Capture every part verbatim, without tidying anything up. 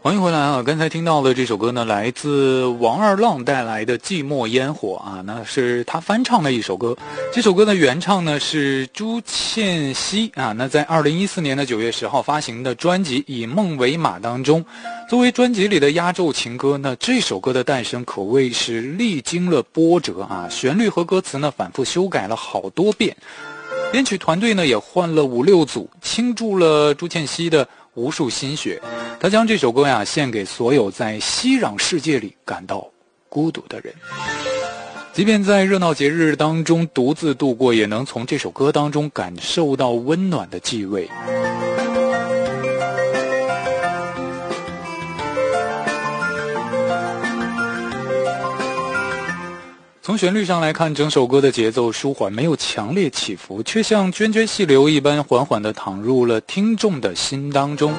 欢迎回来啊！刚才听到的这首歌呢，来自王二浪带来的《寂寞烟火》啊，那是他翻唱的一首歌。这首歌的原唱呢是朱倩熙啊。那在二零一四年的九月十号发行的专辑《以梦为马》当中，作为专辑里的压轴情歌呢，这首歌的诞生可谓是历经了波折啊，旋律和歌词呢反复修改了好多遍，编曲团队呢也换了五六组，倾注了朱倩熙的无数心血。他将这首歌呀献给所有在熙攘世界里感到孤独的人，即便在热闹节日当中独自度过，也能从这首歌当中感受到温暖的气味。从旋律上来看，整首歌的节奏舒缓，没有强烈起伏，却像涓涓细流一般缓缓地淌入了听众的心当中。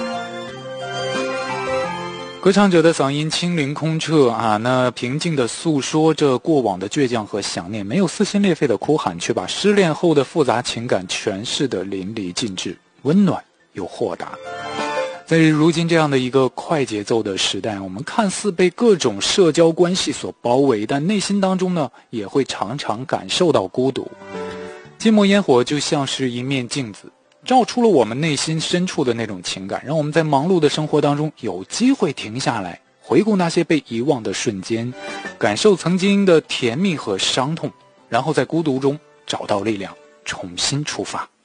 歌唱者的嗓音清灵空澈啊，那平静地诉说着过往的倔强和想念，没有撕心裂肺的哭喊，却把失恋后的复杂情感诠释得淋漓尽致，温暖又豁达。在如今这样的一个快节奏的时代，我们看似被各种社交关系所包围，但内心当中呢，也会常常感受到孤独。寂寞烟火就像是一面镜子，照出了我们内心深处的那种情感，让我们在忙碌的生活当中有机会停下来，回顾那些被遗忘的瞬间，感受曾经的甜蜜和伤痛，然后在孤独中找到力量，重新出发。